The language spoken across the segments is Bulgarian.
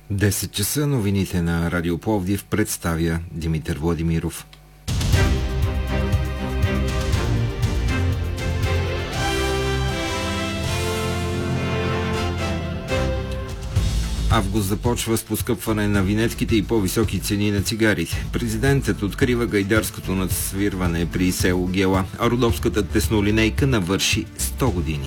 10 часа новините на Радио Пловдив представя Димитър Владимиров. Август започва с поскъпване на винетките и по-високи цени на цигарите. Президентът открива гайдарското надсвирване при село Гела, а родопската теснолинейка навърши 100 години.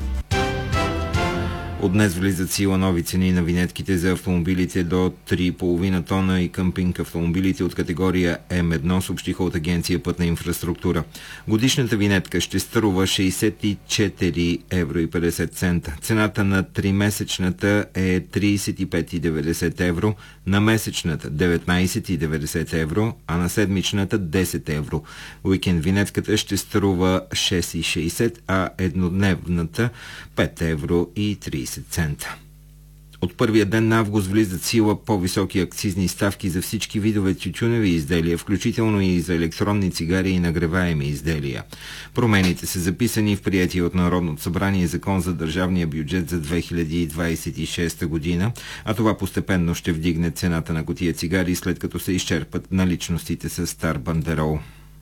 От днес влизат сила нови цени на винетките за автомобилите до 3,5 тона и къмпинг автомобилите от категория М1, съобщиха от Агенция Пътна инфраструктура. Годишната винетка ще струва 64,50 евро. Цената на 3-месечната е 35,90 евро, на месечната 19,90 евро, а на седмичната 10 евро. Уикенд винетката ще струва 6,60, а еднодневната 5 евро и 30 цента. От първия ден на август влизат сила по-високи акцизни ставки за всички видове тютюневи изделия, включително и за електронни цигари и нагреваеми изделия. Промените са записани в приетия от Народното събрание закон за държавния бюджет за 2026 година, а това постепенно ще вдигне цената на кутия цигари, след като се изчерпат наличностите с стар бандерол.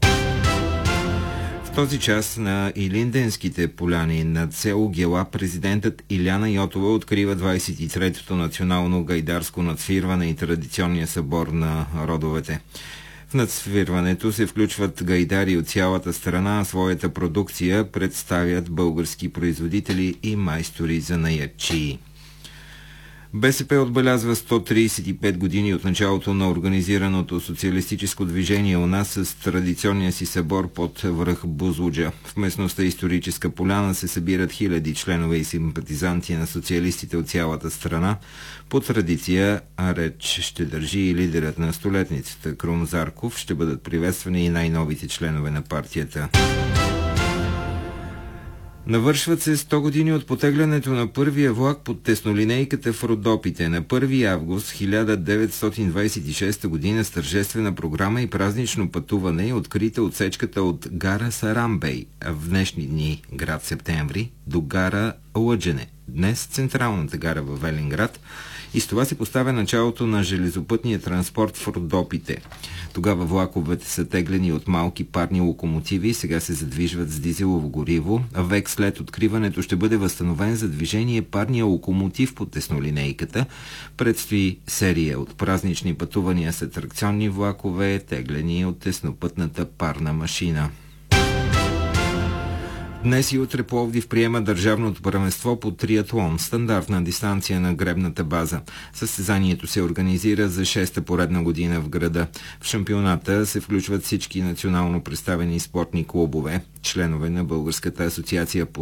В този час на Илинденските поляни над село Гела президентът Иляна Йотова открива 23-то национално гайдарско надсвирване и традиционния събор на родовете. В надсвирването се включват гайдари от цялата страна, а своята продукция представят български производители и майстори занаятчии. БСП отбелязва 135 години от началото на организираното социалистическо движение у нас с традиционния си събор под връх Бузлуджа. В местността Историческа поляна се събират хиляди членове и симпатизанти на социалистите от цялата страна. По традиция реч ще държи и лидерът на столетницата Крум Зарков. Ще бъдат приветствани и най-новите членове на партията. Навършват се 100 години от потеглянето на първия влак под теснолинейката в Родопите. На 1 август 1926 година с тържествена програма и празнично пътуване е открита отсечката от гара Сарамбей, в днешни дни град Септември, до гара Лъджене, днес централната гара във Велинград, и с това се поставя началото на железопътния транспорт в Родопите. Тогава влаковете са теглени от малки парни локомотиви, сега се задвижват с дизелово гориво, а век след откриването ще бъде възстановен за движение парния локомотив по теснолинейката. Предстои серия от празнични пътувания с атракционни влакове, теглени от теснопътната парна машина. Днес и утре Пловдив приема държавното първенство по триатлон, стандартна дистанция на гребната база. Състезанието се организира за 6-та поредна година в града. В шампионата се включват всички национално представени спортни клубове, членове на Българската асоциация по